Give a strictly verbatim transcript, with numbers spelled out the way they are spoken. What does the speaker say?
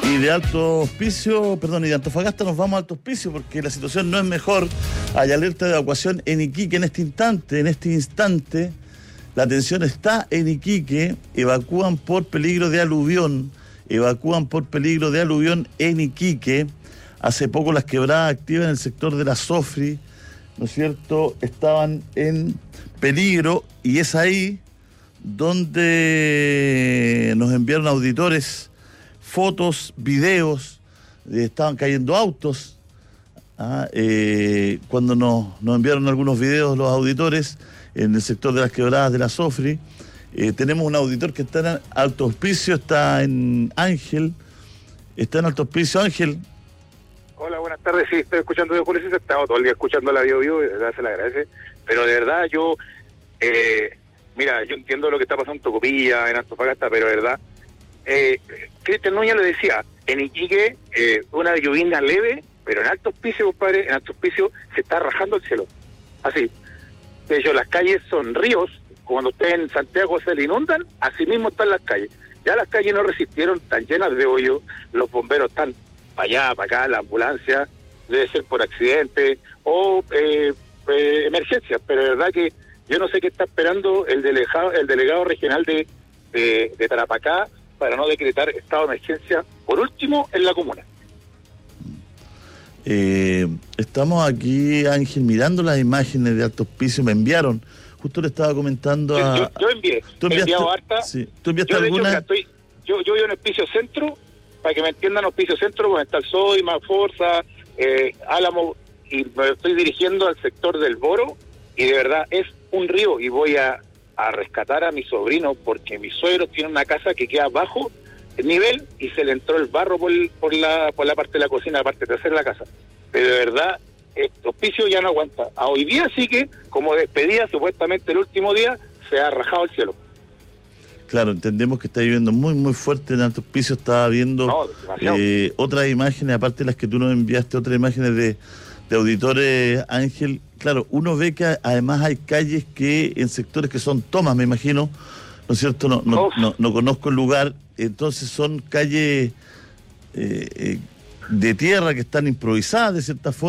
Y de Alto Hospicio, perdón, y de Antofagasta nos vamos a Alto Hospicio porque la situación no es mejor. Hay alerta de evacuación en Iquique en este instante, en este instante. La atención está en Iquique, evacúan por peligro de aluvión, evacúan por peligro de aluvión en Iquique. Hace poco las quebradas activas en el sector de la Sofri, ¿no es cierto?, estaban en peligro y es ahí donde nos enviaron auditores fotos, videos, eh, estaban cayendo autos. Ah, eh, cuando nos, nos enviaron algunos videos los auditores en el sector de las quebradas de la Sofri, eh, tenemos un auditor que está en Alto Hospicio, está en Ángel, está en Alto Hospicio. Ángel. Hola, buenas tardes. Sí, estoy escuchando de Julio, he estado todo el día escuchando la Bio Bio, de verdad se le agradece, pero de verdad yo, eh, mira, yo entiendo lo que está pasando en Tocopilla, en Antofagasta, pero de verdad, eh, Cristian Núñez lo decía, en Iquique, eh, una lluvia leve, pero en Alto Hospicio, compadre, en Alto Hospicio se está rajando el cielo, así. De hecho, las calles son ríos, cuando ustedes en Santiago se le inundan, así mismo están las calles. Ya las calles no resistieron, están llenas de hoyos, los bomberos están para allá, para acá, la ambulancia, debe ser por accidente o eh, eh, emergencias, pero de verdad que yo no sé qué está esperando el delegado, el delegado regional de, de, de Tarapacá para no decretar estado de emergencia, por último, en la comuna. Eh, estamos aquí, Ángel, mirando las imágenes de Alto Hospicio, me enviaron, justo le estaba comentando a... Yo, yo, yo envié, ¿tú enviaste, he enviado harta, sí, ¿tú enviaste yo, de alguna? hecho, estoy, yo, yo vivo en Hospicio Centro, para que me entiendan, Hospicio Centro, donde está el Soima, Forza, eh, Álamo, y me estoy dirigiendo al sector del Boro, y de verdad es un río, y voy a, a rescatar a mi sobrino, porque mi suegro tiene una casa que queda bajo el nivel, y se le entró el barro por, por, la, por la parte de la cocina, la parte trasera de la casa. Pero de verdad, el Hospicio ya no aguanta. A hoy día sí que, como despedida, supuestamente el último día, se ha rajado el cielo. Claro, entendemos que está lloviendo muy, muy fuerte en Alto Hospicio. Estaba viendo no, eh, otras imágenes, aparte de las que tú nos enviaste, otras imágenes de, de auditores, Ángel. Claro, uno ve que además hay calles que en sectores que son tomas, me imagino, ¿no es cierto? No, no, no, no conozco el lugar, entonces son calles eh, eh, de tierra que están improvisadas de cierta forma.